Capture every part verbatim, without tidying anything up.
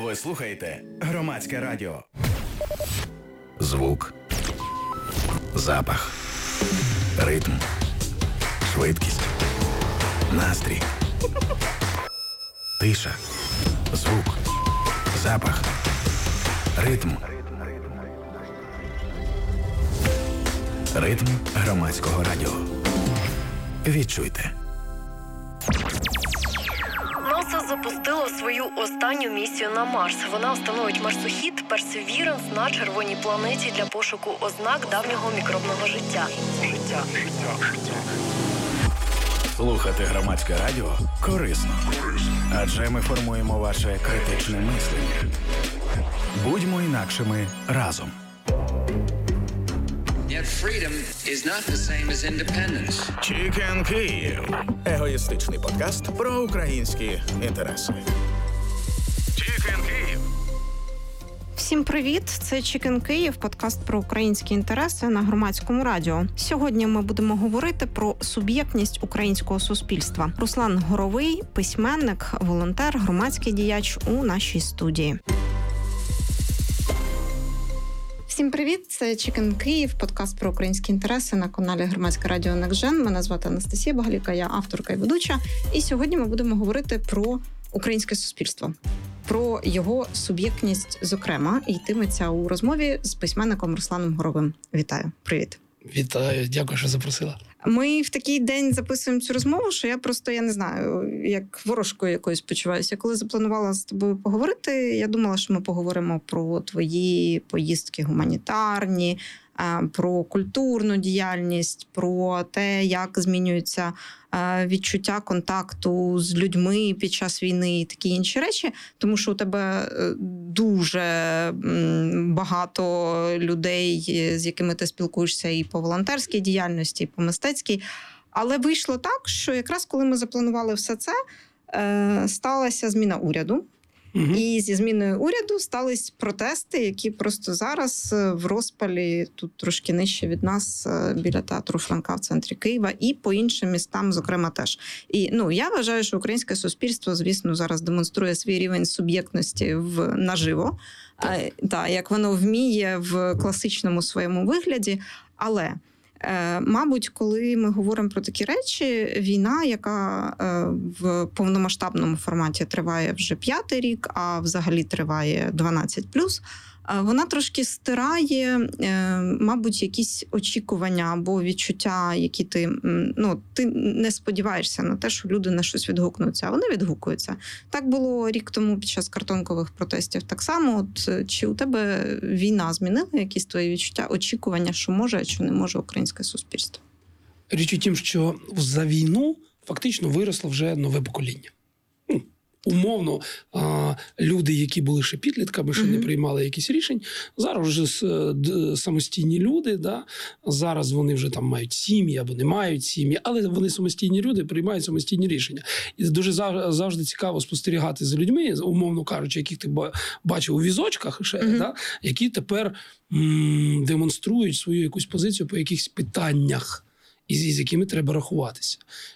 Ви слухаєте Громадське радіо. Звук, запах, ритм, швидкість, настрій, тиша, звук, запах, ритм. Ритм Громадського радіо. Відчуйте. НАСА запустило свою останню місію на Марс. Вона встановить марсохід Perseverance на червоній планеті для пошуку ознак давнього мікробного життя. Життя. Слухати Громадське радіо корисно. Адже ми формуємо ваше критичне мислення. Будьмо інакшими разом. Yet freedom is not the same as independence. Chicken Київ. Егоїстичний подкаст про українські інтереси. Chicken Київ. Всім привіт! Це Chicken Київ, подкаст про українські інтереси на Громадському радіо. Сьогодні ми будемо говорити про суб'єктність українського суспільства. Руслан Горовий, письменник, волонтер, громадський діяч у нашій студії. Всім привіт! Це Chicken Київ, подкаст про українські інтереси на каналі Громадське радіо Некжен. Мене звати Анастасія Багаліка, я авторка і ведуча. І сьогодні ми будемо говорити про українське суспільство, про його суб'єктність, зокрема, і йтиметься у розмові з письменником Русланом Горовим. Вітаю, привіт. Вітаю, дякую, що запросила. Ми в такий день записуємо цю розмову, що я просто, я не знаю, як ворожкою якоюсь почуваюся. Коли запланувала з тобою поговорити, я думала, що ми поговоримо про твої поїздки гуманітарні, про культурну діяльність, про те, як змінюються відчуття контакту з людьми під час війни і такі інші речі, тому що у тебе дуже багато людей, з якими ти спілкуєшся і по волонтерській діяльності, і по мистецькій. Але вийшло так, що якраз коли ми запланували все це, сталася зміна уряду. Угу. І зі зміною уряду стались протести, які просто зараз в розпалі, тут трошки нижче від нас, біля театру Франка в центрі Києва, і по іншим містам, зокрема, теж. І ну, я вважаю, що українське суспільство, звісно, зараз демонструє свій рівень суб'єктності в наживо, так. Та, як воно вміє в класичному своєму вигляді, але... Мабуть, коли ми говоримо про такі речі, війна, яка в повномасштабному форматі триває вже п'ятий рік, а взагалі триває дванадцять плюс, вона трошки стирає, мабуть, якісь очікування або відчуття, які ти, ну, ти не сподіваєшся на те, що люди на щось відгукнуться, а вони відгукуються. Так було рік тому під час картонкових протестів так само. От, чи у тебе війна змінила якісь твої відчуття, очікування, що може, а що не може українське суспільство? Річ у тім, що за війну фактично виросло вже нове покоління. Умовно, люди, які були ще підлітками, ще mm-hmm. не приймали якісь рішень, зараз вже самостійні люди, да? Зараз вони вже там мають сім'ї або не мають сім'ї, але вони самостійні люди, приймають самостійні рішення. І дуже завжди цікаво спостерігати за людьми, умовно кажучи, яких ти бачив у візочках, ще, mm-hmm. да? Які тепер м- демонструють свою якусь позицію по якихось питаннях, із, із якими треба рахуватися.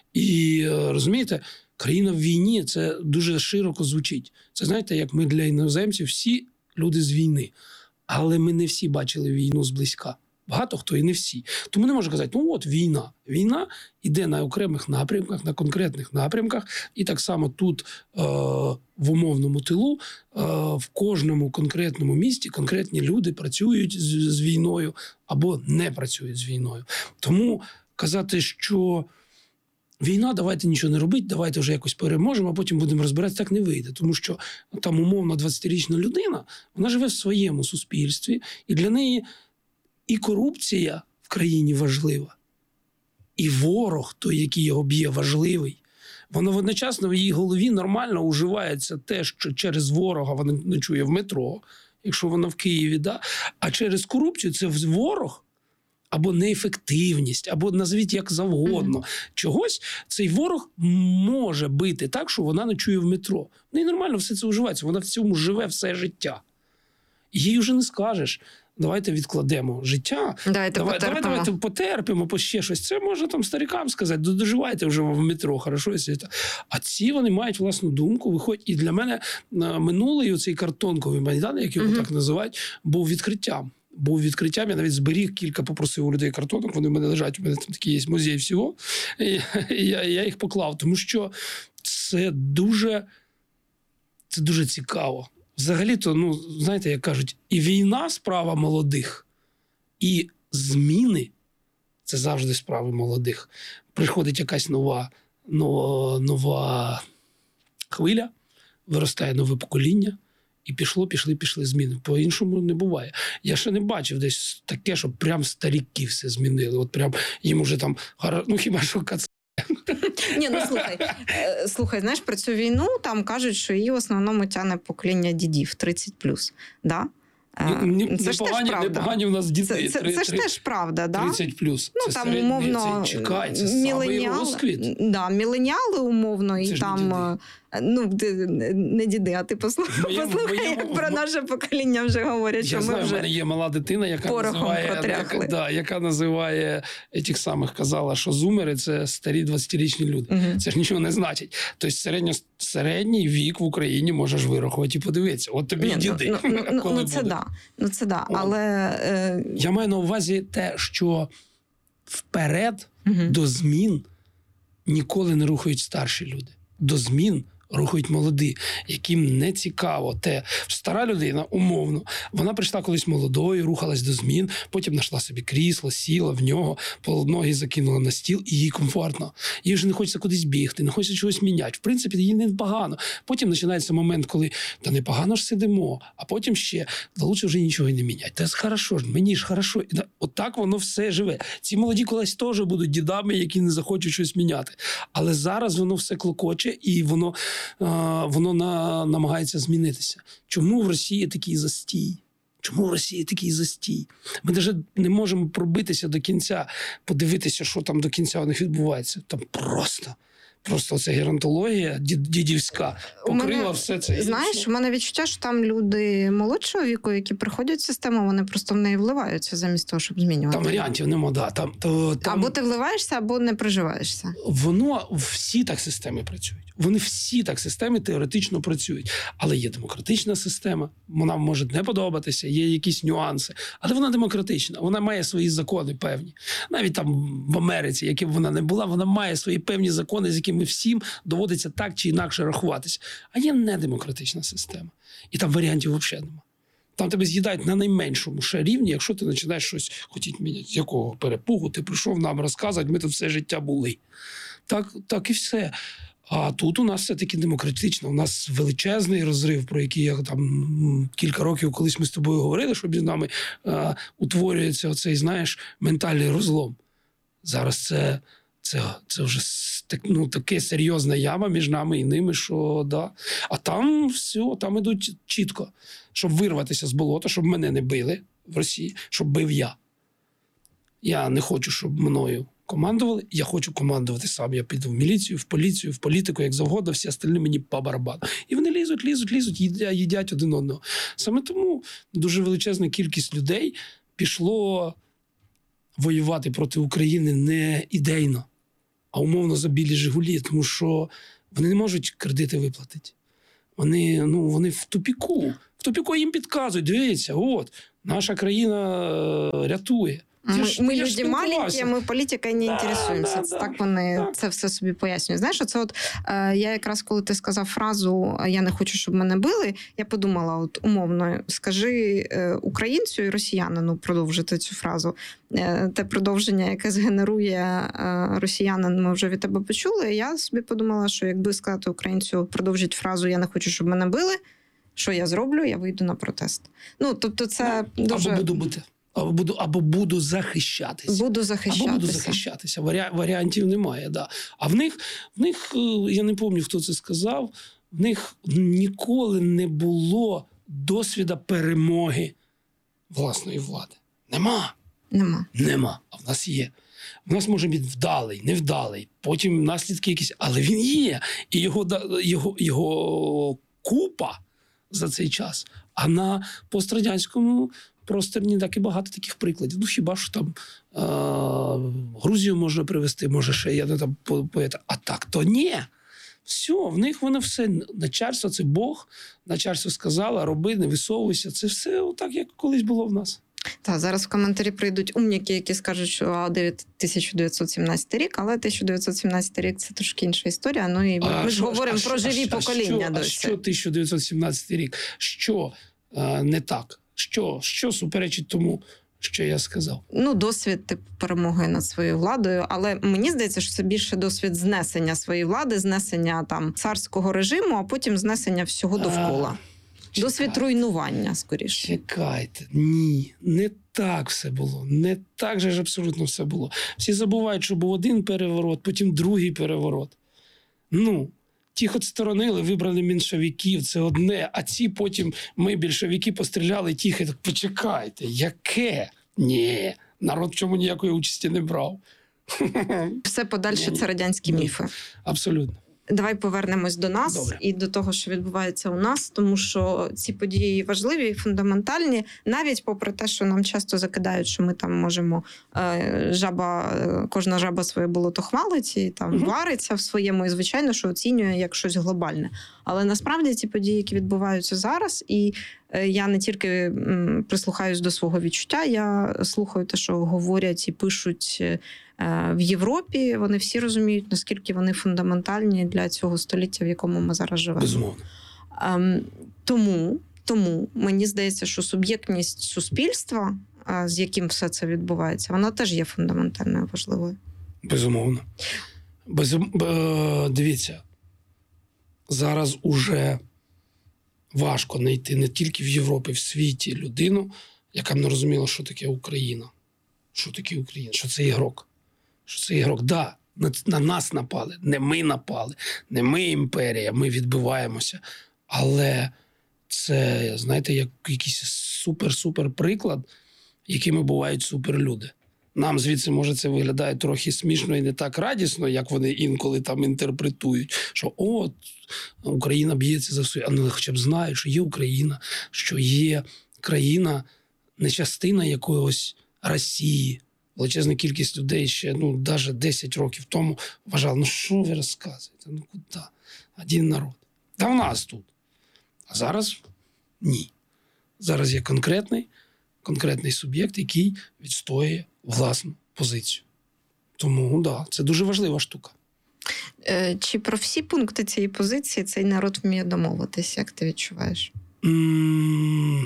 І розумієте, країна в війні – це дуже широко звучить. Це, знаєте, як ми для іноземців всі люди з війни. Але ми не всі бачили війну зблизька. Багато хто і не всі. Тому не можна казати, ну от війна. Війна йде на окремих напрямках, на конкретних напрямках. І так само тут, е- в умовному тилу, е- в кожному конкретному місті конкретні люди працюють з-, з війною або не працюють з війною. Тому казати, що війна, давайте нічого не робити, давайте вже якось переможемо, а потім будемо розбиратися, так не вийде. Тому що там умовно двадцятирічна людина, вона живе в своєму суспільстві, і для неї і корупція в країні важлива, і ворог, той, який його б'є, важливий. Воно водночасно в її голові нормально уживається те, що через ворога вона ночує в метро, якщо вона в Києві, да? А через корупцію це ворог, або неефективність, або назвіть як завгодно. Mm-hmm. Чогось цей ворог може бити так, що вона ночує в метро. Ну і нормально все це уживається. Вона в цьому живе все життя. Їй вже не скажеш, давайте відкладемо життя. Давайте Давай, давай, потерпимо. давайте потерпимо, по ще щось. Це можна там старикам сказати, доживайте вже в метро, хорошо, якщо це. А ці вони мають власну думку, виходять. І для мене минулий оцей картонковий Майдан, як його mm-hmm. так називають, був відкриттям. Був відкриттям, я навіть зберіг кілька, попросив у людей картонок, вони в мене лежать, у мене там такий є музей всього, і я, я їх поклав, тому що це дуже, це дуже цікаво. Взагалі-то, ну, знаєте, як кажуть, і війна – справа молодих, і зміни – це завжди справи молодих. Приходить якась нова, нова, нова хвиля, виростає нове покоління, і пішло, пішли, пішли зміни. По-іншому не буває. Я ще не бачив десь таке, щоб прям старіки все змінили. От прям їм уже там, ну хіба що кац... Ні, ну слухай, слухай, знаєш, про цю війну там кажуть, що її в основному тягне покоління дідів тридцять плюс, да? Не, це не ж погані, теж правда. Не погані в нас діти. Це, це, це ж теж правда, да? тридцять плюс. Ну, це там, середній, умовно, це, чекай, це самий розквіт. Да, міленіали, умовно, це і там... Ну, не діди, а ти послухай, моєму, послухай моєму, як про наше покоління вже говорять, що я ми знаю, вже... в мене є мала дитина, яка називає, яка, да, яка називає тих самих, казала, що зумери – це старі двадцятирічні люди. Угу. Це ж нічого не значить. Тобто середньо, середній вік в Україні можеш вирахувати і подивитися. От тобі Ні, діди. Ну, ну, ну, ну це да. Ну, це да. Але... Е... Я маю на увазі те, що вперед угу. до змін ніколи не рухають старші люди. До змін рухають молоді, яким не цікаво те. Стара людина, умовно, вона прийшла колись молодою, рухалась до змін, потім знайшла собі крісло, сіла в нього, ноги закинула на стіл, і їй комфортно. Їй вже не хочеться кудись бігти, не хочеться чогось міняти. В принципі, їй не погано. Потім починається момент, коли та непогано ж сидимо, а потім ще, да лучше вже нічого і не міняти. Та хорошо ж, мені ж хорошо. Отак воно все живе. Ці молоді колись теж будуть дідами, які не захочуть щось міняти. Але зараз воно все клокоче, і воно воно на, намагається змінитися. Чому в Росії такий застій? Чому в Росії такий застій? Ми навіть не можемо пробитися до кінця, подивитися, що там до кінця у них відбувається. Там просто, просто ця геронтологія дідівська покрила мене, все це. Знаєш, у мене відчуття, що там люди молодшого віку, які приходять в систему, вони просто в неї вливаються замість того, щоб змінювати. Там варіантів нема, да. Там, то, там... Або ти вливаєшся, або не приживаєшся. Воно, всі так системи працюють. Вони всі так системи теоретично працюють. Але є демократична система, вона може не подобатися, є якісь нюанси. Але вона демократична, вона має свої закони певні. Навіть там в Америці, яким вона не була, вона має свої певні закони, з якими всім доводиться так чи інакше рахуватися. А є недемократична система. І там варіантів взагалі немає. Там тебе з'їдають на найменшому ще рівні, якщо ти починаєш щось хотіти міняти. З якого перепугу ти прийшов нам розказувати, ми тут все життя були. Так, так і все. А тут у нас все-таки демократично. У нас величезний розрив, про який я там кілька років колись ми з тобою говорили, що між нами а, утворюється оцей, знаєш, ментальний розлом. Зараз це, це, це вже ну, таке серйозна яма між нами і ними, що да. А там все, там ідуть чітко. Щоб вирватися з болота, щоб мене не били в Росії, щоб бив я. Я не хочу, щоб мною командували, я хочу командувати сам. Я піду в міліцію, в поліцію, в політику, як завгодно, всі остальні мені по барабану. І вони лізуть, лізуть, лізуть, їдять, їдять один одного. Саме тому дуже величезна кількість людей пішло воювати проти України не ідейно, а умовно за білі «Жигулі», тому що вони не можуть кредити виплатити. Вони, ну, вони в тупіку. В тупіку їм підказують, дивіться, от, наша країна рятує. Ми, ж, ми люди маленькі, ми політикою не да, інтересуємося. Да, так вони да. це все собі пояснюють. Знаєш, оце от е, я якраз, коли ти сказав фразу «я не хочу, щоб мене били», я подумала, от умовно, скажи е, українцю і росіянину продовжити цю фразу. Е, те продовження, яке згенерує е, росіянин, ми вже від тебе почули. Я собі подумала, що якби сказати українцю «продовжіть фразу «я не хочу, щоб мене били», що я зроблю? Я вийду на протест. Ну, тобто це да. дуже... Або буду бити. Або буду, або буду захищатися. Буду захищатися. Або буду захищатися. Варі, варіантів немає, да. А в них, в них, я не пам'ятаю, хто це сказав, в них ніколи не було досвіду перемоги власної влади. Нема. Нема. Нема. А в нас є. В нас може бути вдалий, невдалий, потім наслідки якісь, але він є. І його, його, його купа за цей час. А на пострадянському просторі, так і багато таких прикладів. Ну, хіба що там е- Грузію можна привести, може ще я не там поета. А так то ні. Все, в них воно все. Начальство – це Бог. Начальство сказало, роби, не висовуйся. Це все так, як колись було в нас. Так, зараз в коментарі прийдуть умніки, які скажуть, що тисяча дев'ятсот сімнадцятий рік, але тисяча дев'ятсот сімнадцятий рік – це трошки інша історія. Ну і ми, ми ж говоримо про живі а, покоління. А що, а що тисяча дев'ятсот сімнадцятий рік? Що а, не так? Що, що суперечить тому, що я сказав? Ну, досвід типу, перемоги над своєю владою. Але мені здається, що це більше досвід знесення своєї влади, знесення там царського режиму, а потім знесення всього довкола. А, досвід руйнування, скоріше. Чекайте. Ні, не так все було. Не так же ж абсолютно все було. Всі забувають, що був один переворот, потім другий переворот. Ну, тих отсторонили, вибрали меншовиків, це одне, а ці потім ми, більшовики, постріляли тих, і так, почекайте, яке? Ні, народ в чому ніякої участі не брав. Все подальше це радянські Ні. міфи. Абсолютно. Давай повернемось до нас Добре. і до того, що відбувається у нас, тому що ці події важливі і фундаментальні, навіть попри те, що нам часто закидають, що ми там можемо е, жаба, е, кожна жаба своє болото хвалить і там угу. вариться в своєму, і звичайно, що оцінює як щось глобальне. Але насправді ці події, які відбуваються зараз, і е, я не тільки м, прислухаюсь до свого відчуття, я слухаю те, що говорять і пишуть е, в Європі, вони всі розуміють, наскільки вони фундаментальні для цього століття, в якому ми зараз живемо. Безумовно. Ем, тому, тому мені здається, що суб'єктність суспільства, е, з яким все це відбувається, вона теж є фундаментальною важливою. Безумовно. Безум... Б... Дивіться, зараз уже важко знайти не тільки в Європі, в світі людину, яка б не розуміла, що таке Україна. Що таке Україна? Що це ігрок? Що це ігрок? Да, на, на нас напали. Не ми напали. Не ми імперія, ми відбиваємося. Але це, знаєте, як якийсь супер-супер приклад, якими бувають суперлюди. Нам звідси, може, це виглядає трохи смішно і не так радісно, як вони інколи там інтерпретують, що о, Україна б'ється за своє. Але хоча б знають, що є Україна, що є країна, не частина якогось Росії. Величезна кількість людей ще, ну, навіть десять років тому вважали, ну, що ви розказуєте? Ну, куди? Один народ. Та в нас тут. А зараз ні. Зараз є конкретний, конкретний суб'єкт, який відстоює власну позицію. Тому, да, це дуже важлива штука. Чи про всі пункти цієї позиції цей народ вміє домовитися? Як ти відчуваєш? М-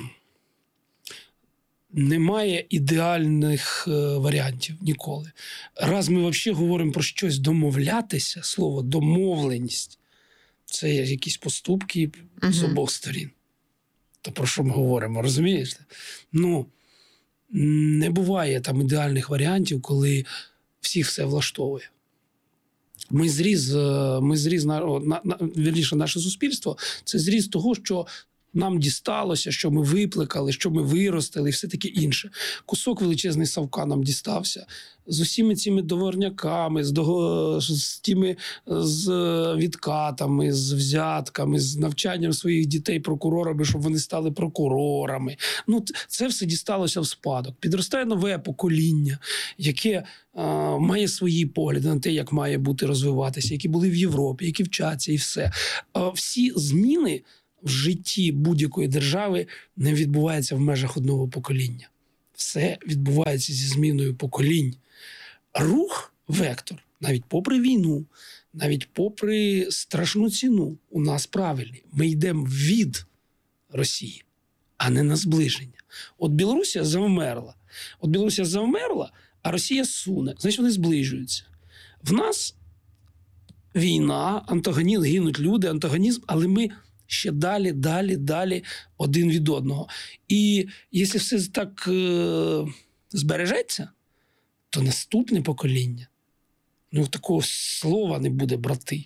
Немає ідеальних е, варіантів ніколи. Раз ми взагалі говоримо про щось домовлятися, слово домовленість, це якісь поступки uh-huh. з обох сторін. То про що ми говоримо, розумієш? Ну, не буває там ідеальних варіантів, коли всіх все влаштовує. Ми зріз, ми зріз на, на, на, вірніше, наше суспільство, це зріз того, що нам дісталося, що ми випликали, що ми виростили і все таке інше. Кусок величезний Савка нам дістався. З усіми цими договорняками, з, дого... з тими з відкатами, з взятками, з навчанням своїх дітей прокурорами, щоб вони стали прокурорами. Ну, це все дісталося в спадок. Підростає нове покоління, яке а, має свої погляди на те, як має бути розвиватися, які були в Європі, які вчаться і все. А, всі зміни в житті будь-якої держави не відбувається в межах одного покоління. Все відбувається зі зміною поколінь. Рух, вектор, навіть попри війну, навіть попри страшну ціну, у нас правильний. Ми йдемо від Росії, а не на зближення. От Білорусія завмерла. От Білорусія завмерла, а Росія суне. Значить, вони зближуються. В нас війна, антагонізм, гинуть люди, антагонізм, але ми ще далі, далі, далі один від одного. І якщо все так е- збережеться, то наступне покоління, ну, такого слова не буде брати.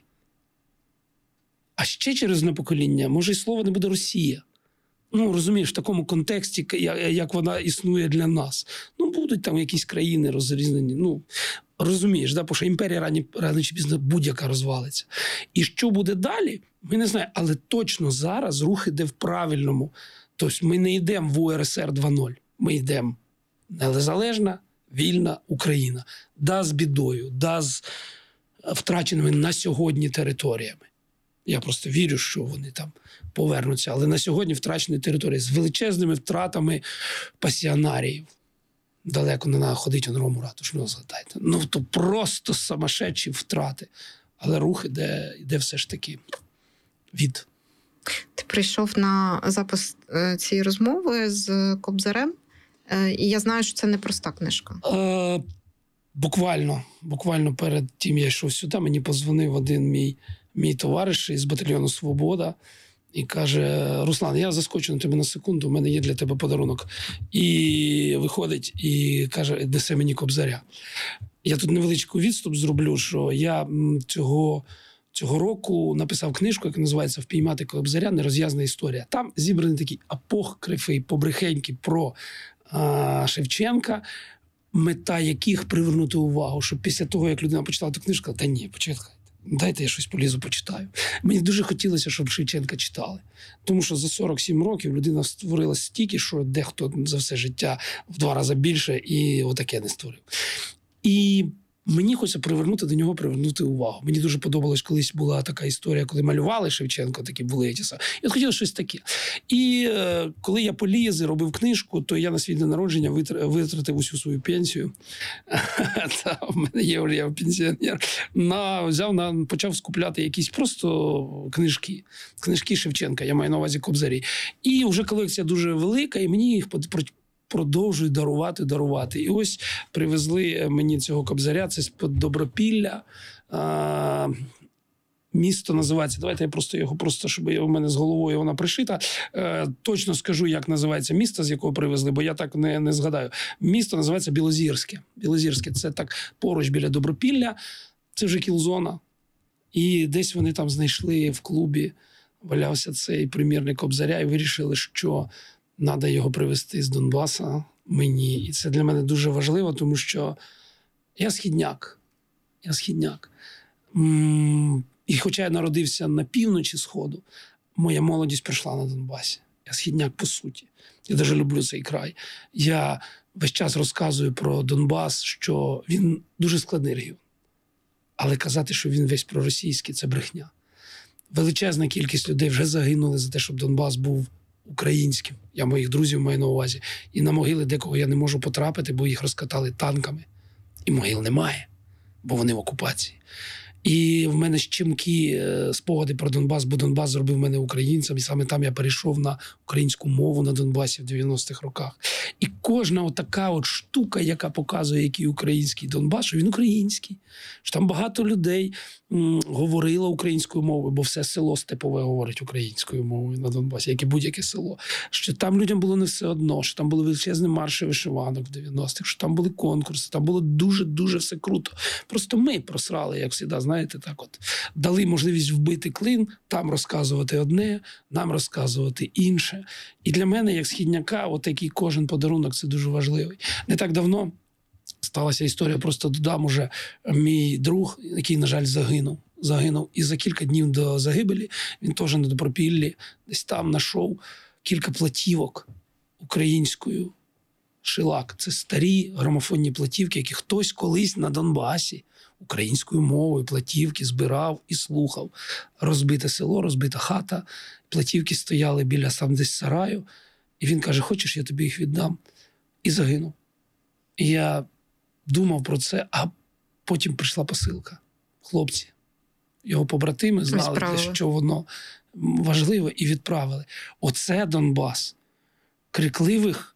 А ще через одне покоління, може, і слова не буде Росія. Ну, розумієш, в такому контексті, як вона існує для нас. Ну, будуть там якісь країни розрізнені. Ну, розумієш, да? Бо що імперія рано, рано чи пізно будь-яка розвалиться. І що буде далі, ми не знаємо. Але точно зараз рух іде в правильному. Тобто ми не йдемо в У Р С Р два нуль. Ми йдемо незалежна, вільна Україна. Да, з бідою, да, з втраченими на сьогодні територіями. Я просто вірю, що вони там повернуться. Але на сьогодні втрачені території з величезними втратами пасіонаріїв. Далеко не треба ходити у Новому Ратушу, ну, згадайте. Ну, то просто самошедші втрати. Але рух іде, іде все ж таки від. Ти прийшов на запис цієї розмови з Кобзарем, і я знаю, що це не проста книжка. Е, буквально, буквально перед тим я йшов сюди, мені подзвонив один мій, мій товариш із батальйону «Свобода» і каже: Руслан, я заскочу на тебе на секунду, у мене є для тебе подарунок. І виходить і каже, несе мені Кобзаря. Я тут невеличкий відступ зроблю, що я цього... Цього року написав книжку, яка називається «Впіймати Кобзаря. Нерозв'язана історія». Там зібраний такий апокрифи, побрехеньки про а, Шевченка, мета яких привернути увагу, щоб після того, як людина почитала ту книжку, сказала: та ні, почекайте, дайте я щось полізу почитаю. Мені дуже хотілося, щоб Шевченка читали. Тому що за сорок сім років людина створила стільки, що дехто за все життя в два рази більше і отаке не створив. І мені хочеться привернути до нього, привернути увагу. Мені дуже подобалось, колись була така історія, коли малювали Шевченко, такі були етіса. І от хотілося щось таке. І е, коли я поліз і робив книжку, то я на свій день народження витратив усю свою пенсію. Та, в мене є вже, я пенсіонер. На, взяв, на, почав скупляти якісь просто книжки. Книжки Шевченка, я маю на увазі Кобзарі. І вже колекція дуже велика, і мені їх продовжують дарувати, дарувати. І ось привезли мені цього Кобзаря, це з-під Добропілля. А, місто називається, давайте я просто його, просто, щоб у мене з головою вона пришита. А, точно скажу, як називається місто, з якого привезли, бо я так не, не згадаю. Місто називається Білозірське. Білозірське – це так поруч біля Добропілля. Це вже кілзона. І десь вони там знайшли в клубі, валявся цей примірник Кобзаря і вирішили, що треба його привезти з Донбаса мені. І це для мене дуже важливо, тому що я східняк. Я східняк. І хоча я народився на півночі Сходу, моя молодість пройшла на Донбасі. Я східняк по суті. Я дуже люблю цей край. Я весь час розказую про Донбас, що він дуже складний регіон. Але казати, що він весь проросійський – це брехня. Величезна кількість людей вже загинули за те, щоб Донбас був українським. Я моїх друзів маю на увазі. І на могили декого я не можу потрапити, бо їх розкатали танками. І могил немає, бо вони в окупації. І в мене щемкі спогади про Донбас, бо Донбас зробив мене українцем, і саме там я перейшов на українську мову на Донбасі в дев'яностих роках. І кожна отака от штука, яка показує, який український Донбас, що він український. Що там багато людей м, говорило українською мовою, бо все село степове говорить українською мовою на Донбасі, як і будь-яке село. Що там людям було не все одно, що там були величезні марші вишиванок в дев'яностих, що там були конкурси, там було дуже-дуже все круто. Просто ми просрали, як завжди, знаєте, так от. Дали можливість вбити клин, там розказувати одне, нам розказувати інше. І для мене, як східняка, отакий кожен подарунок – це дуже важливий. Не так давно сталася історія, просто додам уже, мій друг, який, на жаль, загинув. Загинув. І за кілька днів до загибелі він теж на Добропіллі десь там знайшов кілька платівок українською. Шилак. Це старі грамофонні платівки, які хтось колись на Донбасі українською мовою платівки збирав і слухав. Розбите село, розбита хата, платівки стояли біля сам десь сараю. І він каже: хочеш, я тобі їх віддам? І загинув. І я думав про це, а потім прийшла посилка. Хлопці, його побратими знали, що воно важливе, і відправили. Оце Донбас. Крикливих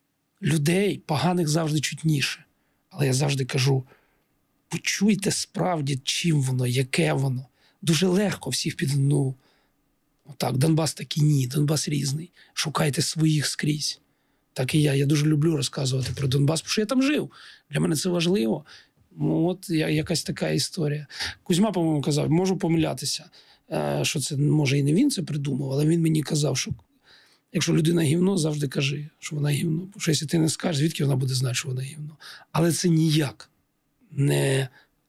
людей, поганих завжди чутніше. Але я завжди кажу, почуйте справді, чим воно, яке воно. Дуже легко всіх під одну. Отак, Донбас такий ні, Донбас різний. Шукайте своїх скрізь. Так і я. Я дуже люблю розказувати про Донбас, тому що я там жив. Для мене це важливо. Ну, от якась така історія. Кузьма, по-моєму, казав, можу помилятися, що це, може, і не він це придумав, але він мені казав, що якщо людина гівно, завжди кажи, що вона гівно. Бо що якщо ти не скажеш, звідки вона буде знати, що вона гівно. Але це ніяк не,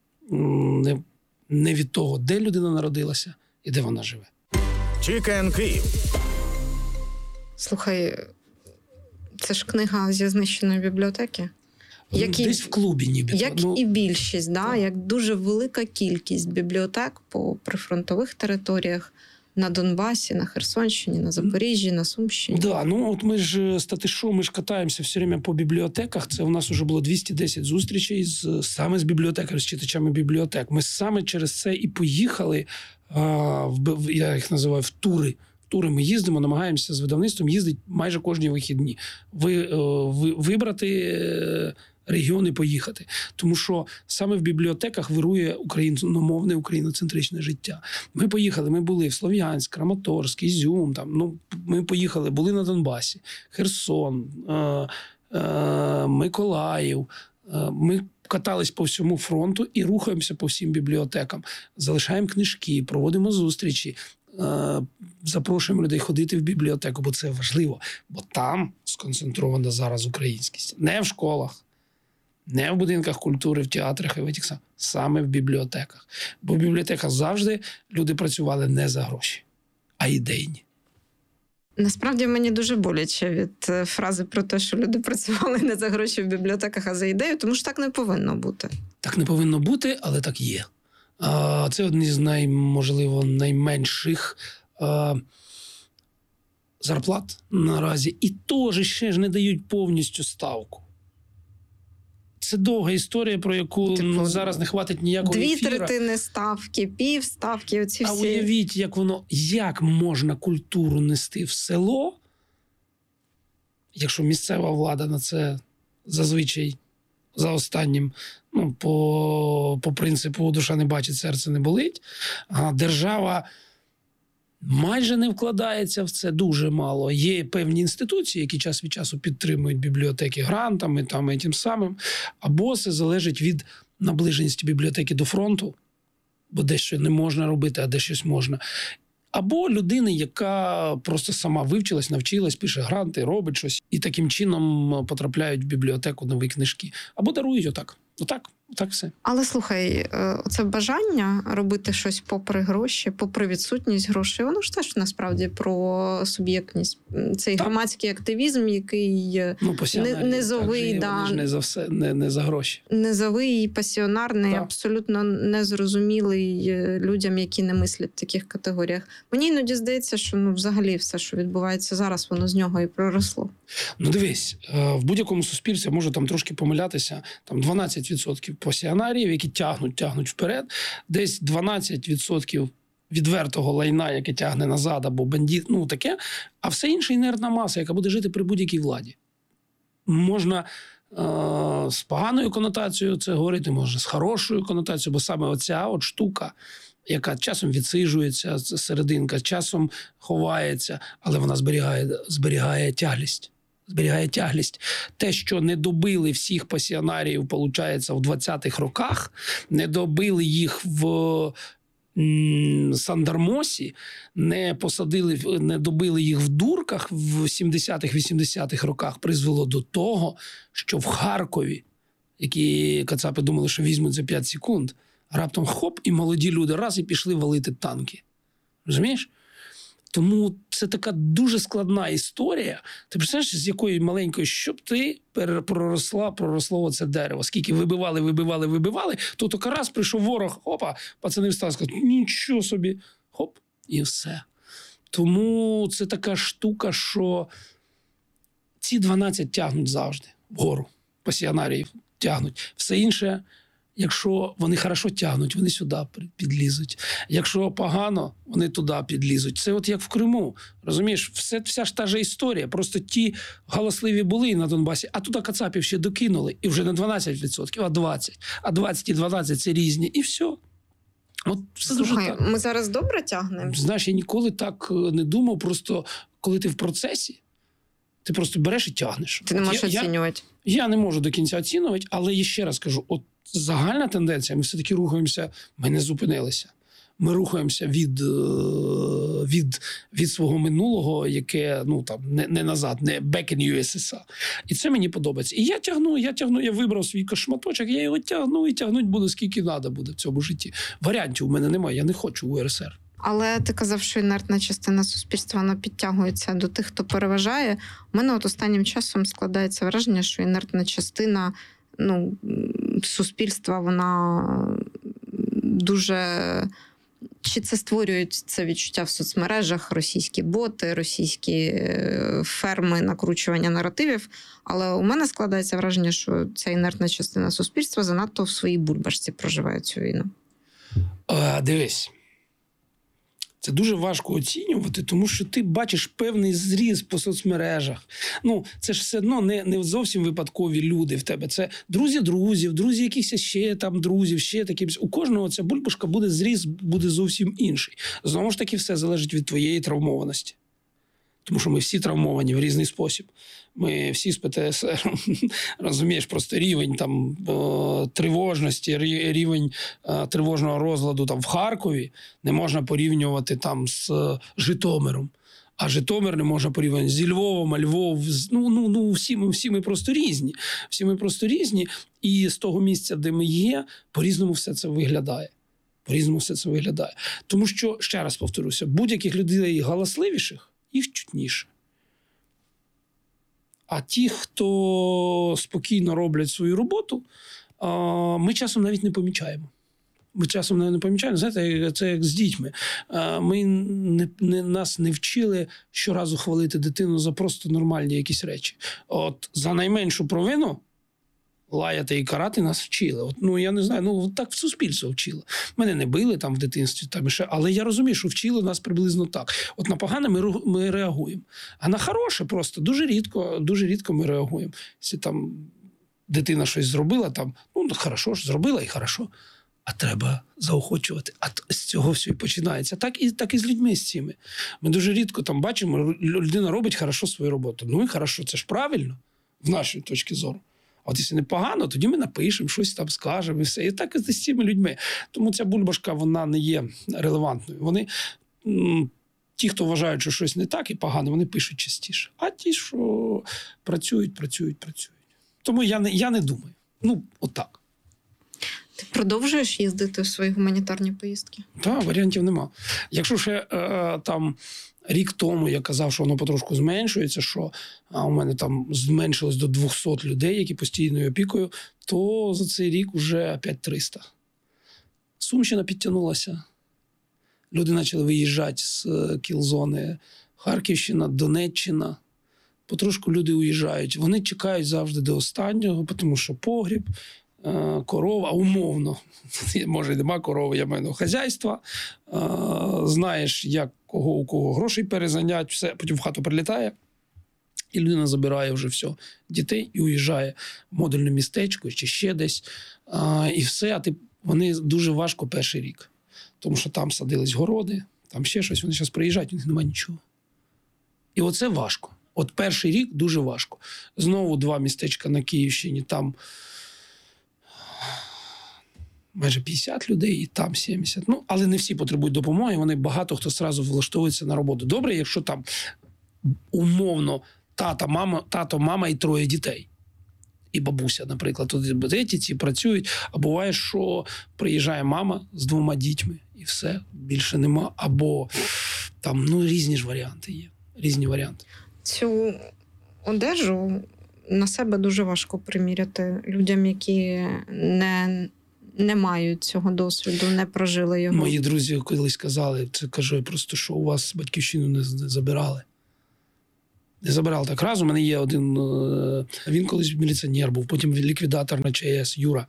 не, не від того, де людина народилася і де вона живе. Чікен Київ. Слухай, Це ж книга зі знищеної бібліотеки. Як і, Десь в клубі ніби. Як ну, і більшість, да? Як дуже велика кількість бібліотек по прифронтових територіях, на Донбасі, на Херсонщині, на Запоріжжі, на Сумщині. Да, ну от ми ж статишо, ми ж катаємося все время по бібліотеках. Це у нас вже було двісті десять зустрічей з, саме з бібліотекарями, з читачами бібліотек. Ми саме через це і поїхали, а, в, я їх називаю, в тури. В тури ми їздимо, намагаємося з видавництвом їздити майже кожні вихідні. Ви, ви, вибрати регіони, поїхати. Тому що саме в бібліотеках вирує україномовне, україноцентричне життя. Ми поїхали, ми були в Слов'янськ, Краматорськ, Ізюм, там, ну, ми поїхали, були на Донбасі, Херсон, е, е, Миколаїв. Е, ми катались по всьому фронту і рухаємося по всім бібліотекам. Залишаємо книжки, проводимо зустрічі, е, запрошуємо людей ходити в бібліотеку, бо це важливо. Бо там сконцентрована зараз українськість. Не в школах, не в будинках культури, в театрах і в этих самих, саме в бібліотеках. Бо в бібліотеках завжди люди працювали не за гроші, а ідейні. Насправді мені дуже боляче від фрази про те, що люди працювали не за гроші в бібліотеках, а за ідею, тому що так не повинно бути. Так не повинно бути, але так є. Це одні з, най, можливо, найменших зарплат наразі. І теж ще ж не дають повністю ставку. Це довга історія, про яку типу, ну, зараз не хватить ніякого дві ефіра. Дві третини ставки, пів ставки, оці всі. А уявіть, як воно, як можна культуру нести в село, якщо місцева влада на це зазвичай за останнім, ну, по, по принципу душа не бачить, серце не болить, а держава майже не вкладається в це, дуже мало. Є певні інституції, які час від часу підтримують бібліотеки грантами там, і тим самим. Або це залежить від наближеності бібліотеки до фронту, бо дещо не можна робити, а де щось можна. Або людина, яка просто сама вивчилась, навчилась, пише гранти, робить щось, і таким чином потрапляють в бібліотеку нові книжки. Або дарують отак. Отак. Так все. Але слухай, це бажання робити щось попри гроші, попри відсутність грошей, воно ж теж насправді про суб'єктність. Цей так. громадський активізм, який ну, не, низовий, так, да, ж не за все, не, не за гроші. Низовий, пасіонарний, так. абсолютно незрозумілий людям, які не мислять в таких категоріях. Мені іноді здається, що ну, взагалі все, що відбувається зараз, воно з нього і проросло. Ну дивись, в будь-якому суспільстві, можу там трошки помилятися, там дванадцять відсотків пасіонарів, які тягнуть, тягнуть вперед, десь дванадцять відсотків відвертого лайна, яке тягне назад, або бандит, ну таке, а все інше інертна маса, яка буде жити при будь-якій владі. Можна е- з поганою конотацією це говорити, можна з хорошою конотацією, бо саме оця от штука, яка часом відсиджується, серединка, часом ховається, але вона зберігає, зберігає тяглість. Зберігає тяглість. Те, що не добили всіх пасіонаріїв, виходить, в двадцятих роках, не добили їх в м- Сандармосі, не посадили, не добили їх в Дурках в сімдесятих-вісімдесятих роках, призвело до того, що в Харкові, які кацапи думали, що візьмуть за п'ять секунд, раптом хоп, і молоді люди раз і пішли валити танки. Розумієш? Тому це така дуже складна історія. Ти представляєш, з якої маленької, щоб ти проросла, проросло оце дерево. Скільки вибивали, вибивали, вибивали, то тільки раз прийшов ворог, опа, пацани встали, сказали, нічого собі, хоп, і все. Тому це така штука, що ці дванадцять тягнуть завжди вгору, пасіонаріїв тягнуть. Все інше, якщо вони хорошо тягнуть, вони сюди підлізуть. Якщо погано, вони туди підлізуть. Це от як в Криму. Розумієш, все, вся ж та же історія. Просто ті галасливі були на Донбасі, а туди кацапів ще докинули. І вже не дванадцять відсотків, а двадцять. А двадцять і дванадцять – це різні. І все. От все Слухай, дуже так. Ми зараз добре тягнемо? Знаєш, я ніколи так не думав. Просто коли ти в процесі, ти просто береш і тягнеш. Ти не можеш я, оцінювати. Я, я не можу до кінця оцінювати, але я ще раз кажу, от загальна тенденція, ми все-таки рухаємося, ми не зупинилися. Ми рухаємося від, від, від свого минулого, яке, ну, там, не, не назад, не back in ю ес ес ар. І це мені подобається. І я тягну, я тягну, я вибрав свій шматочок, я його тягну і тягнуть буду, скільки треба буде в цьому житті. Варіантів у мене немає, я не хочу у ер ес ер. Але ти казав, що інертна частина суспільства, вона підтягується до тих, хто переважає. У мене от останнім часом складається враження, що інертна частина, ну, суспільства, вона дуже... Чи це створюють це відчуття в соцмережах, російські боти, російські ферми накручування наративів. Але у мене складається враження, що ця інертна частина суспільства занадто в своїй бульбашці проживає цю війну. А, дивись. Це дуже важко оцінювати, тому що ти бачиш певний зріз по соцмережах. Ну, це ж все одно не, не зовсім випадкові люди в тебе. Це друзі друзів, друзі якихось ще там друзів, ще такі. У кожного ця бульбашка буде зріз, буде зовсім інший. Знову ж таки, все залежить від твоєї травмованості. Тому що ми всі травмовані в різний спосіб. Ми всі з Пе Те Ес Ер, розумієш, просто рівень там тривожності, рівень тривожного розладу там в Харкові не можна порівнювати там з Житомиром. А Житомир не можна порівняти зі Львовом, а Львов, ну, ну, ну всі, ми, всі ми просто різні. Всі ми просто різні. І з того місця, де ми є, по-різному все це виглядає. По-різному все це виглядає. Тому що, ще раз повторюся, будь-яких людей галасливіших, їх чутніше. А ті, хто спокійно роблять свою роботу, ми часом навіть не помічаємо. Ми часом навіть не помічаємо. Знаєте, це як з дітьми. Ми не, не, нас не вчили щоразу хвалити дитину за просто нормальні якісь речі. От за найменшу провину лаяти і карати нас вчили. От, ну, я не знаю, ну, так в суспільство вчило. Мене не били там в дитинстві, там ще, але я розумію, що вчили нас приблизно так. От на погане ми, ми реагуємо. А на хороше просто дуже рідко, дуже рідко ми реагуємо. Якщо там дитина щось зробила, там, ну, хорошо ж, зробила і хорошо. А треба заохочувати. А з цього все і починається. Так і, так і з людьми з цими. Ми дуже рідко там бачимо, людина робить хорошо свою роботу. Ну і хорошо, це ж правильно, в нашій точці зору. А от якщо непогано, тоді ми напишемо, щось там скажемо і все. І так і з цими людьми. Тому ця бульбашка, вона не є релевантною. Вони, ті, хто вважають, що щось не так і погано, вони пишуть частіше. А ті, що працюють, працюють, працюють. Тому я не, я не думаю. Ну, отак. Ти продовжуєш їздити в свої гуманітарні поїздки? Так, варіантів нема. Якщо ще е, там рік тому я казав, що воно потрошку зменшується, що а, у мене там зменшилось до двохсот людей, які постійною опікою, то за цей рік вже опять триста. Сумщина підтягнулася. Люди почали виїжджати з кіл-зони. Харківщина, Донеччина. Потрошку люди уїжджають. Вони чекають завжди до останнього, тому що погріб, корова, умовно, може, нема корови, я маю на хазяйства, знаєш, як кого у кого грошей перезанять, все, потім в хату прилітає, і людина забирає вже все, дітей і уїжджає в модульне містечко чи ще десь, і все, а ти, вони дуже важко перший рік, тому що там садились городи, там ще щось, вони зараз приїжджають, у них немає нічого. І оце важко. От перший рік дуже важко. Знову два містечка на Київщині, там майже п'ятдесят людей, і там сімдесят. Ну, але не всі потребують допомоги, вони багато хто одразу влаштовується на роботу. Добре, якщо там умовно тата, мама, тато, мама і троє дітей. І бабуся, наприклад. Тут ці працюють, а буває, що приїжджає мама з двома дітьми, і все, більше нема. Або там, ну, різні ж варіанти є. Різні варіанти. Цю одежу на себе дуже важко приміряти людям, які не... не мають цього досвіду, не прожили його. Мої друзі колись казали, це кажу просто, що у вас батьківщину не, не забирали. Не забирали так. Раз у мене є один, він колись міліціонер був, потім ліквідатор на Че Ес, Юра.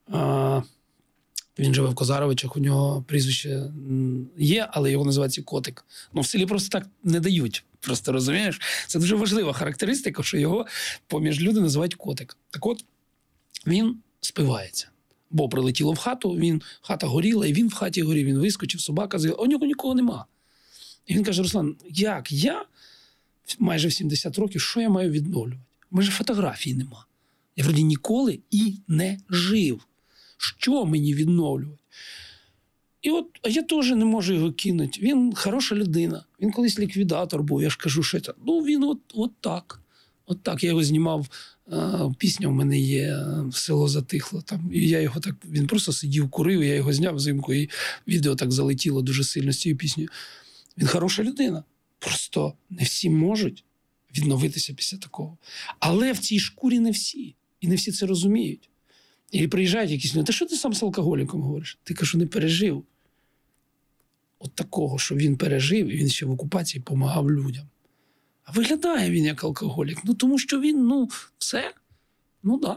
Він живе в Козаровичах, у нього прізвище є, але його називається Котик. Ну, в селі просто так не дають. Просто, розумієш? Це дуже важлива характеристика, що його поміж люди називають Котик. Так от, він спивається. Бо прилетіло в хату, він, хата горіла, і він в хаті горів, він вискочив, собака з'їла, а у нього нікого нема. І він каже: Руслан, як я, майже в сімдесят років, що я маю відновлювати? У мене ж фотографій нема. Я вроді ніколи і не жив. Що мені відновлювати? І от, а я теж не можу його кинути. Він хороша людина, він колись ліквідатор був, я ж кажу, що це. Ну, він от, от так. От так, я його знімав, пісня в мене є «Село затихло». Там, і я його так, він просто сидів, курив, я його зняв взимку, і відео так залетіло дуже сильно з цією піснею. Він хороша людина. Просто не всі можуть відновитися після такого. Але в цій шкурі не всі. І не всі це розуміють. І приїжджають якісь люди, та що ти сам з алкоголіком говориш? Ти, кажу, не пережив. От такого, що він пережив, і він ще в окупації допомагав людям. А виглядає він як алкоголік. Ну, тому що він, ну, все. Ну, так. Да.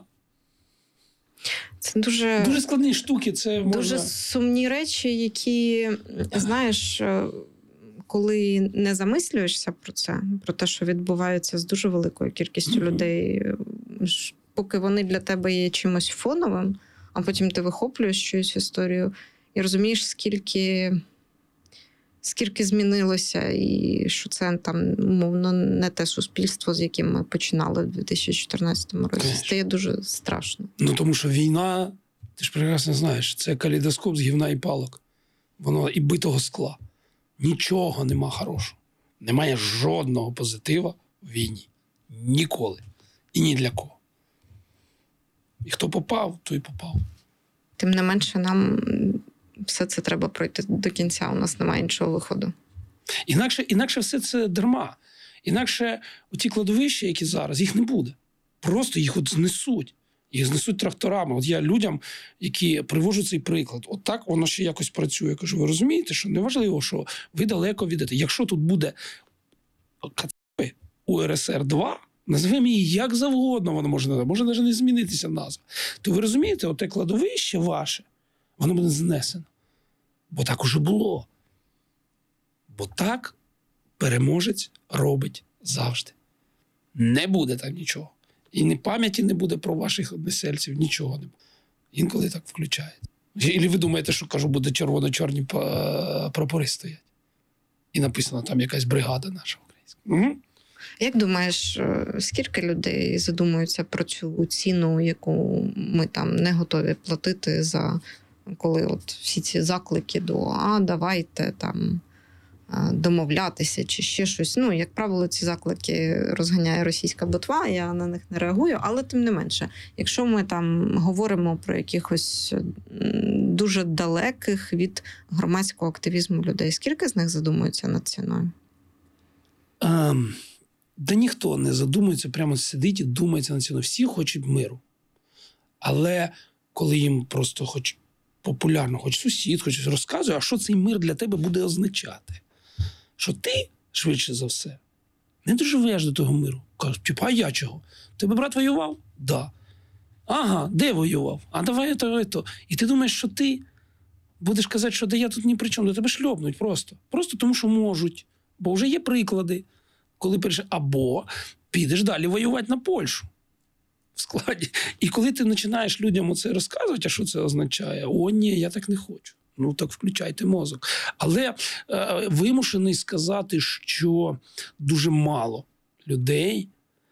Це дуже... Дуже складні штуки. Це можна... Дуже сумні речі, які, знаєш, коли не замислюєшся про це, про те, що відбувається з дуже великою кількістю mm-hmm. людей, поки вони для тебе є чимось фоновим, а потім ти вихоплюєш чиюсь історію і розумієш, скільки... скільки змінилося, і що це там, умовно, не те суспільство, з яким ми починали в дві тисячі чотирнадцятому році. Конечно. Стає дуже страшно. Ну, тому що війна, ти ж прекрасно знаєш, це калейдоскоп з гівна і палок. Воно і битого скла. Нічого нема хорошого. Немає жодного позитива в війні. Ніколи. І ні для кого. І хто попав, той попав. Тим не менше, нам... все це треба пройти до кінця, у нас немає іншого виходу. Інакше, інакше все це дарма. Інакше ті кладовища, які зараз, їх не буде. Просто їх от знесуть. Їх знесуть тракторами. От я людям, які привожу цей приклад, от так воно ще якось працює. Я кажу, ви розумієте, що неважливо, що ви далеко відете. Якщо тут буде КЦП У Ер Ес Ер два, назвемо її як завгодно, воно може, може навіть не змінитися назва. То ви розумієте, оте кладовище ваше, воно буде знесено. Бо так уже було. Бо так переможець робить завжди. Не буде там нічого. І ні пам'яті не буде про ваших односельців, нічого не буде. Інколи так включається. І ви думаєте, що, кажу, буде червоно-чорні прапори стоять. І написано там якась бригада наша українська. Угу. Як думаєш, скільки людей задумуються про цю ціну, яку ми там не готові платити за... коли от всі ці заклики до «а, давайте там домовлятися» чи ще щось. Ну, як правило, ці заклики розганяє російська ботва, я на них не реагую, але тим не менше. Якщо ми там говоримо про якихось дуже далеких від громадського активізму людей, скільки з них задумуються над ціною? Um... Да ніхто не задумується, прямо сидить і думається на ціну. Всі хочуть миру. Але коли їм просто хоч популярно, хоч сусід, хоч розказує, а що цей мир для тебе буде означати? Що ти, швидше за все, не доживеш до того миру. Кажуть, типу, а я чого? Тебе брат воював? Да. Ага, де воював? А давай то, то. І ти думаєш, що ти будеш казати, що да я тут ні при чому, до тебе шльопнуть просто. Просто тому, що можуть. Бо вже є приклади. Коли перейшли, або підеш далі воювати на Польщу в складі. І коли ти починаєш людям оце розказувати, а що це означає? О, ні, я так не хочу. Ну, так включайте мозок. Але е, вимушений сказати, що дуже мало людей,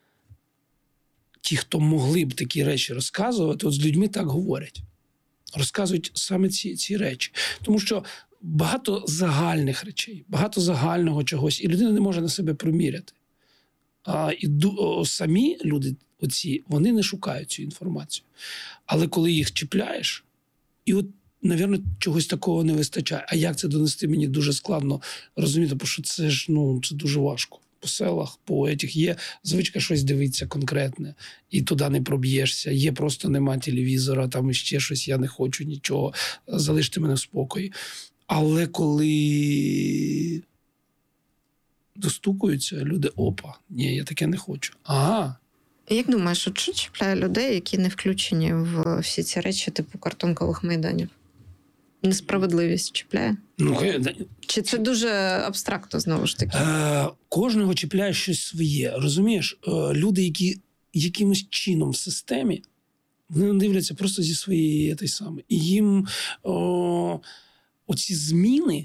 ті, хто могли б такі речі розказувати, от з людьми так говорять. Розказують саме ці, ці речі. Тому що багато загальних речей, багато загального чогось, і людина не може на себе приміряти. А, і о, самі люди, оці, вони не шукають цю інформацію. Але коли їх чіпляєш, і от, навірно, чогось такого не вистачає. А як це донести, мені дуже складно розуміти, бо що це ж, ну, це дуже важко. По селах, по етіх є звичка щось дивитися конкретне, і туди не проб'єшся. Є просто нема телевізора, там ще щось, я не хочу нічого, залиште мене в спокої. Але коли достукуються, люди, опа, ні, я таке не хочу. Ага. Як думаєш, от що чіпляє людей, які не включені в всі ці речі, типу картонкових майданів? Несправедливість чіпляє? Ну, Чи це дуже абстрактно, знову ж таки? Е, кожного чіпляє щось своє. Розумієш, е, люди, які якимось чином в системі, вони дивляться просто зі своєї той самої. І їм о, оці зміни,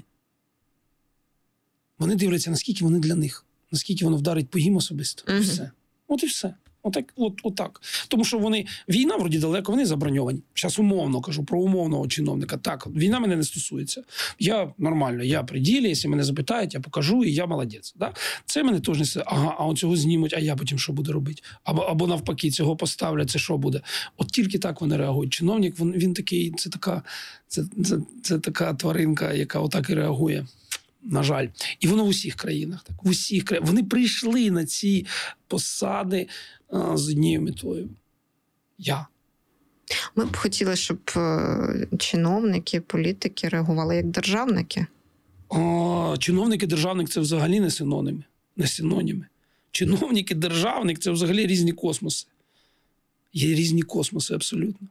вони дивляться, наскільки вони для них, наскільки воно вдарить по їм особисто. Угу. Все. От і все. Отак, от, отак. Тому що вони, війна вроді далеко, вони заброньовані. Зараз умовно кажу про умовного чиновника. Так, війна мене не стосується. Я нормально, я при ділі, якщо мене запитають, я покажу, і я молодець. Да? Це мене теж не все. Ага, а он цього знімуть, а я потім що буду робити? Або, або навпаки, цього поставлять, це що буде? От тільки так вони реагують. Чиновник, він, він такий, це така, це, це, це така тваринка, яка отак і реагує. На жаль. І воно в усіх країнах. Так. В усіх країнах. Вони прийшли на ці посади а, з однією метою. Я. Ми б хотіли, щоб е, чиновники, політики реагували як державники. А, чиновники, державник – це взагалі не синоніми. Не синоніми. Чиновники, державник – це взагалі різні космоси. Є різні космоси абсолютно.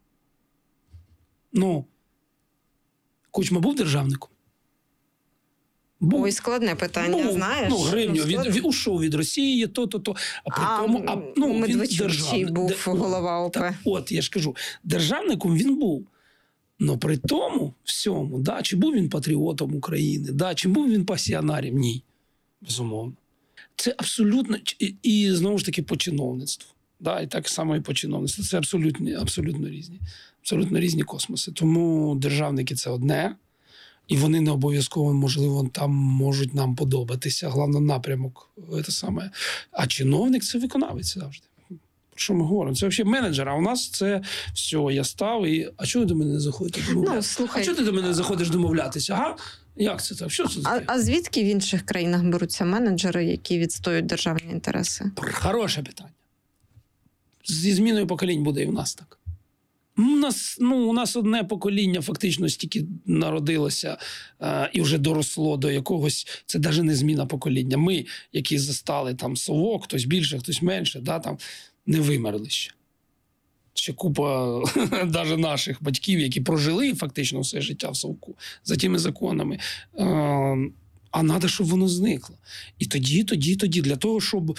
Ну, Кучма був державником? Був. Ой, складне питання, ну, знаєш? Ну, гривню, ну, він, він ушов від Росії, то-то-то. А при а, тому, а, ну, Медведчук був де, голова ОП. Так, от, я ж кажу, державником він був. Но при тому всьому, да, чи був він патріотом України, да, чи був він пасіонарем? Ні, безумовно. Це абсолютно, і, і знову ж таки по чиновництву. Да, і так само і по чиновництву. Це абсолютно, абсолютно різні. Абсолютно різні космоси. Тому державники – це одне. І вони не обов'язково, можливо, там можуть нам подобатися. Головне напрямок це саме. А чиновник – це виконавець завжди. Про що ми говоримо? Це взагалі менеджер, а у нас це все, я став і... А чого ти до мене не заходиш домовлятися? Ну, слухай, а чого ти до мене заходиш домовлятися? Ага? Як це так? Що це а, таке? а звідки в інших країнах беруться менеджери, які відстоюють державні інтереси? Хороше питання. Зі зміною поколінь буде і в нас так. У нас, ну, у нас одне покоління фактично стільки народилося е, і вже доросло до якогось, це навіть не зміна покоління. Ми, які застали там совок, хтось більше, хтось менше, да, там, не вимерли ще. Ще купа навіть наших батьків, які прожили фактично все життя в совку за тими законами. Е, а треба, щоб воно зникло. І тоді, тоді, тоді, для того, щоб е,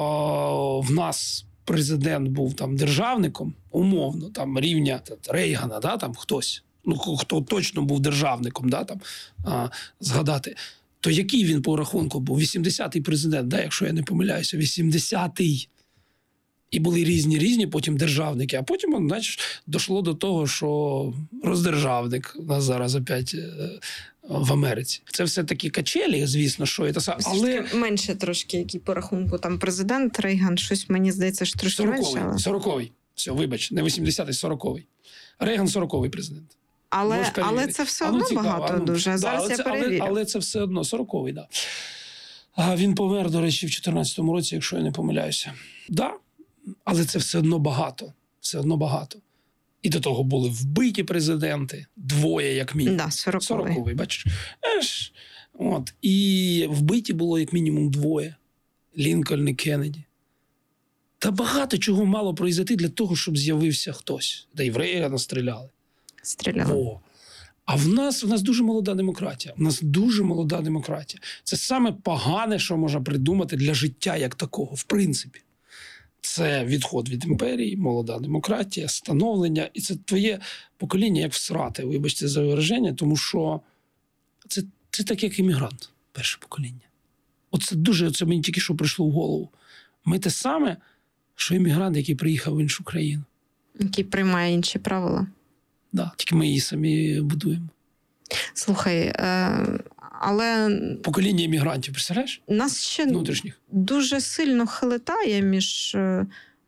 в нас президент був там державником, умовно, там рівня Рейгана, да, там хтось, ну хто точно був державником, да, там а, згадати, то який він по рахунку був? вісімдесятий президент, да, якщо я не помиляюся, вісімдесятий. І були різні різні потім державники, а потім, значить, дійшло до того, що роздержавник у нас зараз опять в Америці. Це все такі качелі, звісно, що це саме. Але менше трошки, які по рахунку там президент Рейган, щось мені здається, що трошки менше. Але... сороковий. Все, вибач, не вісімдесятий, сороковий. Рейган сороковий президент. Але, але це все одно ну, багато ну, дуже. Да, зараз я це, перевірю. Але, але це все одно сороковий, так. Да. А він помер, до речі, в чотирнадцятому році, якщо я не помиляюся. Так, да, але це все одно багато. Все одно багато. І до того були вбиті президенти, двоє як мінімум. Да, сороковий. сороковий, бачиш. Еш, от. І вбиті було як мінімум двоє. Лінкольн і Кеннеді. Та багато чого мало произойти для того, щоб з'явився хтось. Та й в Рейгана стріляли. Стріляли. О. А в нас, в нас дуже молода демократія. В нас дуже молода демократія. Це саме погане, що можна придумати для життя як такого, в принципі. Це відход від імперії, молода демократія, становлення. І це твоє покоління як всрати, вибачте за вираження, тому що це, це так, як іммігрант, перше покоління. Оце дуже, це мені тільки що прийшло в голову. Ми те саме, що іммігрант, який приїхав в іншу країну. Який приймає інші правила. Да, тільки ми її самі будуємо. Слухай, е, але... Покоління іммігрантів, представляєш? Нас ще внутрішніх. Дуже сильно хилитає між е,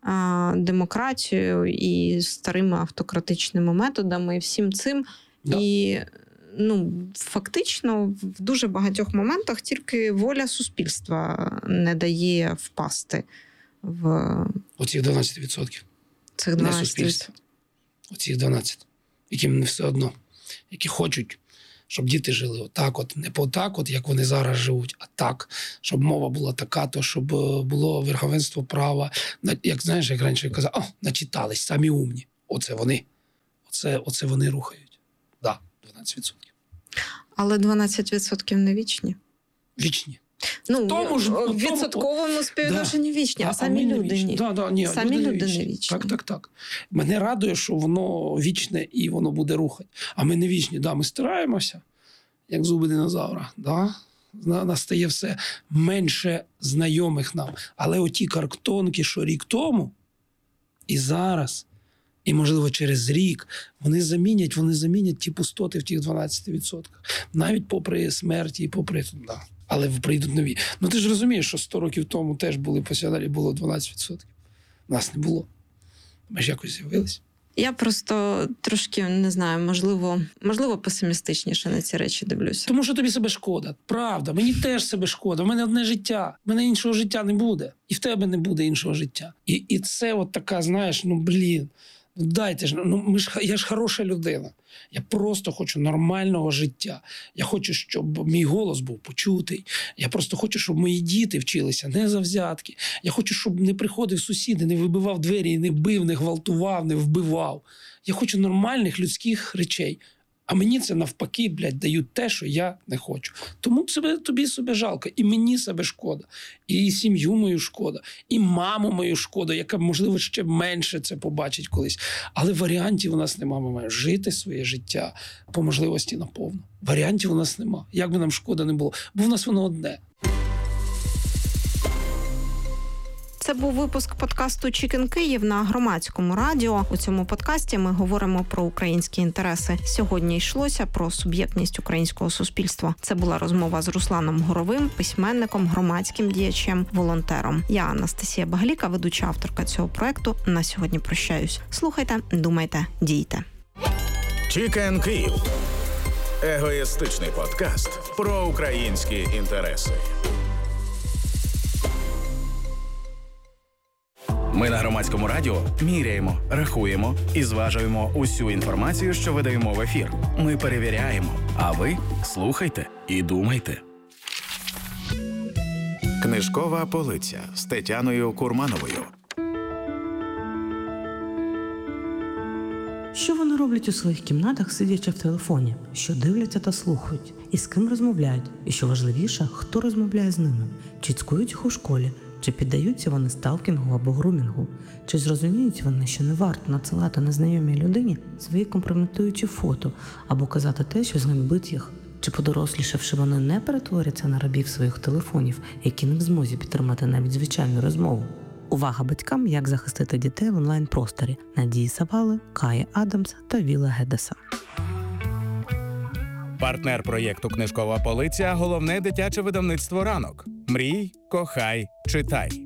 демократією і старими автократичними методами, і всім цим. Да. І ну, фактично в дуже багатьох моментах тільки воля суспільства не дає впасти в... Оці дванадцять відсотків. Цих дванадцять не суспільство. Оці дванадцять. Яким не все одно. Які хочуть, щоб діти жили отак от. Не по так от, як вони зараз живуть, а так. Щоб мова була така, то щоб було верховенство права. Як, знаєш, як раніше казав, о, начитались, самі умні. Оце вони. Оце, оце вони рухають. Так, да, дванадцять відсотків. Але дванадцять відсотків не вічні. Вічні. Ну, тому ж, в відсотковому співвідношенні да, вічні, а, а самі люди ні. Да, да, ні. Самі люди, люди не вічні. Так, так, так. Мене радує, що воно вічне і воно буде рухати. А ми не вічні. Да, ми стараємося, як зуби динозавра. Да? Настає все менше знайомих нам. Але оті картонки, що рік тому, І зараз, і, можливо, через рік вони замінять, вони замінять ті пустоти в тих дванадцяти відсотках. Навіть попри смерті і попри... Да. Але прийдуть нові. Ну ти ж розумієш, що сто років тому теж були пасіонарі, було дванадцять відсотків. Нас не було. Ми ж якось з'явилися. Я просто трошки, не знаю, можливо, можливо, песимістичніше на ці речі дивлюся. Тому що тобі себе шкода. Правда, мені теж себе шкода. В мене одне життя. В мене іншого життя не буде. І в тебе не буде іншого життя. І, і це от така, знаєш, ну, блін, ну дайте ж, ну ми ж, я ж хороша людина. Я просто хочу нормального життя. Я хочу, щоб мій голос був почутий. Я просто хочу, щоб мої діти вчилися не за взятки. Я хочу, щоб не приходив сусід, не вибивав двері, не бив, не гвалтував, не вбивав. Я хочу нормальних людських речей. А мені це навпаки, блядь, дають те, що я не хочу. Тому себе, тобі себе жалко. І мені себе шкода. І сім'ю мою шкода. І маму мою шкода, яка, можливо, ще менше це побачить колись. Але варіантів у нас нема. Ми маємо жити своє життя по можливості наповну. Варіантів у нас нема. Як би нам шкода не було. Бо в нас воно одне. Це був випуск подкасту «Чікен Київ» на Громадському радіо. У цьому подкасті ми говоримо про українські інтереси. Сьогодні йшлося про суб'єктність українського суспільства. Це була розмова з Русланом Горовим, письменником, громадським діячем, волонтером. Я Анастасія Багліка, ведуча авторка цього проекту. На сьогодні прощаюсь. Слухайте, думайте, дійте. «Чікен Київ» – егоїстичний подкаст про українські інтереси. Ми на Громадському радіо міряємо, рахуємо і зважуємо усю інформацію, що видаємо в ефір. Ми перевіряємо, а ви слухайте і думайте. Книжкова полиця з Тетяною Курмановою. Що вони роблять у своїх кімнатах, сидячи в телефоні? Що дивляться та слухають? І з ким розмовляють? І що важливіше, хто розмовляє з ними? Чи цькують їх у школі? Чи піддаються вони сталкінгу або грумінгу? Чи зрозуміють вони, що не варто надсилати незнайомій людині свої компрометуючі фото або казати те, що зганьбить їх? Чи подорослішавши вони не перетворяться на рабів своїх телефонів, які не в змозі підтримати навіть звичайну розмову? Увага батькам, як захистити дітей в онлайн-просторі. Надії Савали, Каї Адамс та Віла Гедеса. Партнер проєкту «Книжкова полиця» – головне дитяче видавництво «Ранок». Мрій, кохай, читай.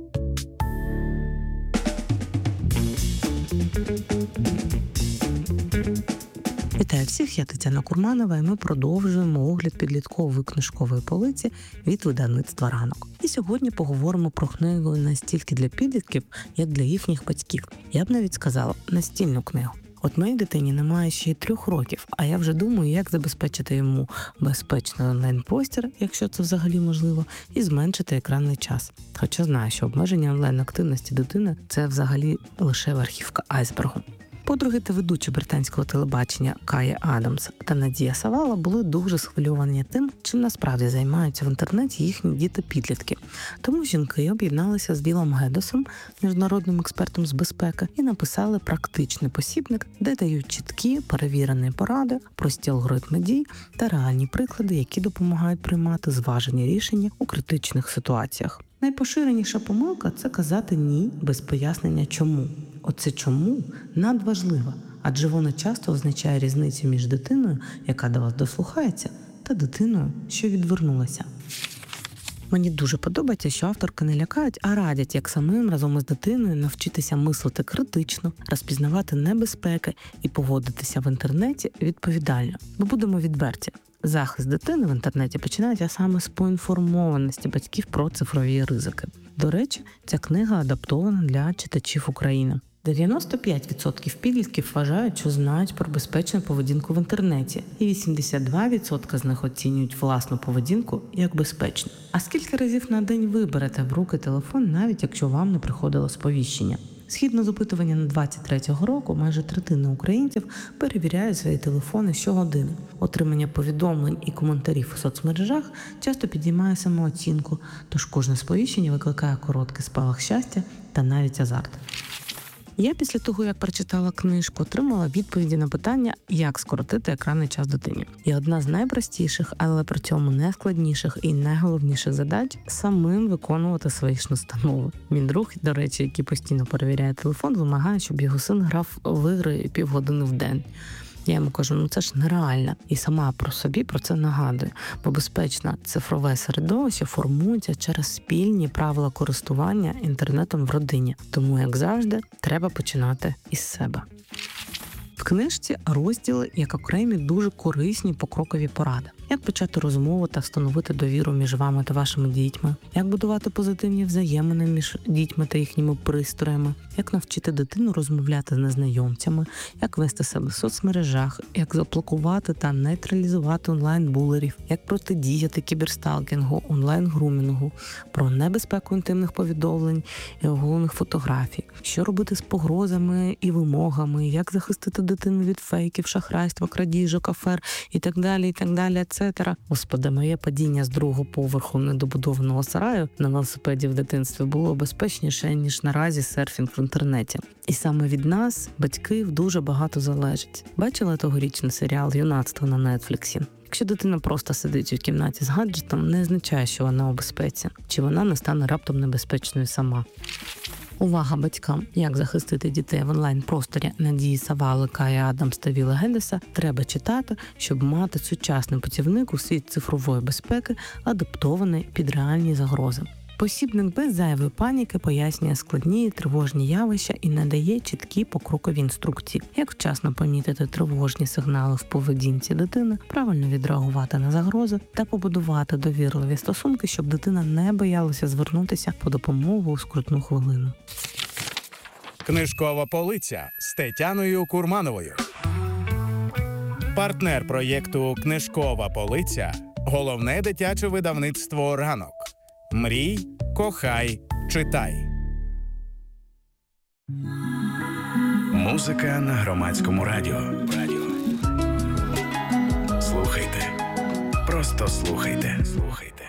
Вітаю всіх, я Тетяна Курманова, і ми продовжуємо огляд підліткової книжкової полиці від видавництва «Ранок». І сьогодні поговоримо про книгу не стільки для підлітків, як для їхніх батьків. Я б навіть сказала, настільну книгу. От моїй дитині немає ще й трьох років, а я вже думаю, як забезпечити йому безпечний онлайн-простір, якщо це взагалі можливо, і зменшити екранний час. Хоча знаю, що обмеження онлайн-активності дитини – це взагалі лише верхівка айсбергу. Подруги та ведучі британського телебачення Кая Адамс та Надія Савала були дуже схвильовані тим, чим насправді займаються в інтернеті їхні діти-підлітки. Тому жінки об'єдналися з Вілом Гедесом, міжнародним експертом з безпеки, і написали практичний посібник, де дають чіткі, перевірені поради, прості алгоритми дій та реальні приклади, які допомагають приймати зважені рішення у критичних ситуаціях. Найпоширеніша помилка – це казати «ні» без пояснення «чому». Оце «чому» надважливо, адже воно часто означає різницю між дитиною, яка до вас дослухається, та дитиною, що відвернулася. Мені дуже подобається, що авторки не лякають, а радять, як самим разом із дитиною навчитися мислити критично, розпізнавати небезпеки і поводитися в інтернеті відповідально. Бо будемо відверті. Захист дитини в інтернеті починається саме з поінформованості батьків про цифрові ризики. До речі, ця книга адаптована для читачів України. дев'яносто п'ять відсотків підлітків вважають, що знають про безпечну поведінку в інтернеті, і вісімдесят два відсотки з них оцінюють власну поведінку як безпечну. А скільки разів на день ви берете в руки телефон, навіть якщо вам не приходило сповіщення? Згідно з опитування на двадцять третього року, майже третина українців перевіряють свої телефони щогодини. Отримання повідомлень і коментарів у соцмережах часто підіймає самооцінку, тож кожне сповіщення викликає короткий спалах щастя та навіть азарт. Я після того, як прочитала книжку, отримала відповіді на питання, як скоротити екранний час дитині. І одна з найпростіших, але при цьому найскладніших і найголовніших задач – самим виконувати свої ж настанови. Мій друг, до речі, який постійно перевіряє телефон, вимагає, щоб його син грав в ігри півгодини в день. Я йому кажу, ну це ж нереально. І сама про собі про це нагадую. Бо безпечне цифрове середовище формується через спільні правила користування інтернетом в родині. Тому, як завжди, треба починати із себе. В книжці розділи як окремі дуже корисні покрокові поради. Як почати розмову та встановити довіру між вами та вашими дітьми, як будувати позитивні взаємини між дітьми та їхніми пристроями, як навчити дитину розмовляти з незнайомцями, як вести себе в соцмережах, як заблокувати та нейтралізувати онлайн-булерів, як протидіяти кіберсталкінгу, онлайн-грумінгу, про небезпеку інтимних повідомлень і оголених фотографій, що робити з погрозами і вимогами, як захистити дитину від фейків, шахрайства, крадіжок, афер і так далі, і так далі, цетера. Господи, моє падіння з другого поверху недобудованого сараю на велосипеді в дитинстві було безпечніше, ніж наразі серфінг в інтернеті. І саме від нас, батьків, дуже багато залежить. Бачила тогорічний серіал «Юнацтво» на Нетфліксі? Якщо дитина просто сидить у кімнаті з гаджетом, не означає, що вона у безпеці, чи вона не стане раптом небезпечною сама. Увага батькам! Як захистити дітей в онлайн-просторі Надії Савалика і Адамса та Віла Гедеса треба читати, щоб мати сучасний путівник у світ цифрової безпеки, адаптований під реальні загрози. Посібник без зайвої паніки пояснює складні і тривожні явища і надає чіткі покрокові інструкції, як вчасно помітити тривожні сигнали в поведінці дитини, правильно відреагувати на загрози та побудувати довірливі стосунки, щоб дитина не боялася звернутися по допомогу у скрутну хвилину. Книжкова полиця з Тетяною Курмановою. Партнер проєкту «Книжкова полиця» – головне дитяче видавництво «Ранок». Мрій, кохай, читай. Музика на Громадському радіо. Радіо. Слухайте. Просто слухайте. Слухайте.